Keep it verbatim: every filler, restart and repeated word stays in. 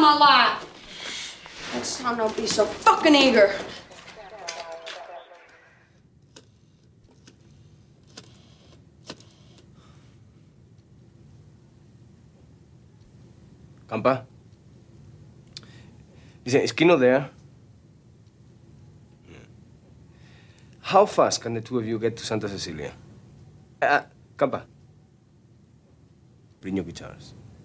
my life. Next time, don't be so fucking eager. Campa? Listen, is Kino there? How fast can the two of you get to Santa Cecilia? Uh, Campa. Bring your guitars.